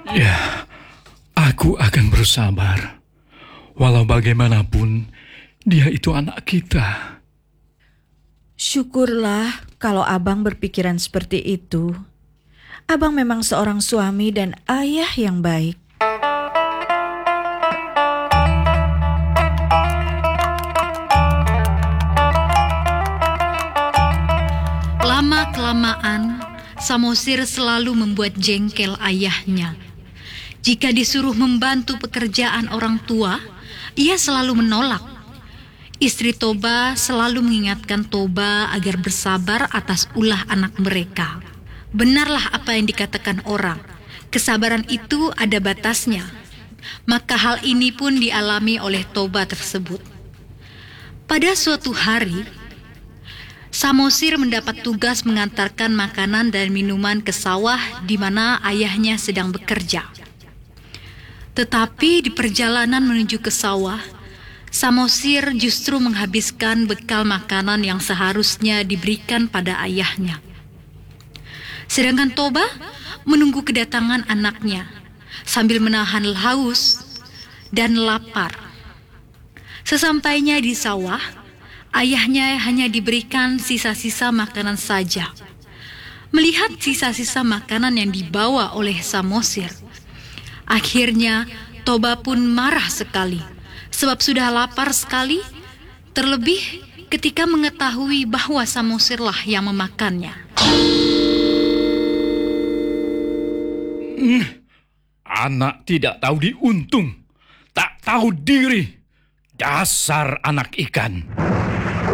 Ya, aku akan bersabar. Walau bagaimanapun, dia itu anak kita. Syukurlah kalau abang berpikiran seperti itu. Abang memang seorang suami dan ayah yang baik. Lama-kelamaan, Samosir selalu membuat jengkel ayahnya. Jika disuruh membantu pekerjaan orang tua, ia selalu menolak. Istri Toba selalu mengingatkan Toba agar bersabar atas ulah anak mereka. Benarlah apa yang dikatakan orang, kesabaran itu ada batasnya. Maka hal ini pun dialami oleh Toba tersebut. Pada suatu hari, Samosir mendapat tugas mengantarkan makanan dan minuman ke sawah di mana ayahnya sedang bekerja. Tetapi di perjalanan menuju ke sawah, Samosir justru menghabiskan bekal makanan yang seharusnya diberikan pada ayahnya. Sedangkan Toba menunggu kedatangan anaknya sambil menahan haus dan lapar. Sesampainya di sawah, ayahnya hanya diberikan sisa-sisa makanan saja. Melihat sisa-sisa makanan yang dibawa oleh Samosir, akhirnya Toba pun marah sekali, sebab sudah lapar sekali, terlebih ketika mengetahui bahwa Samosirlah yang memakannya. Anak tidak tahu diuntung, tak tahu diri. Dasar anak ikan.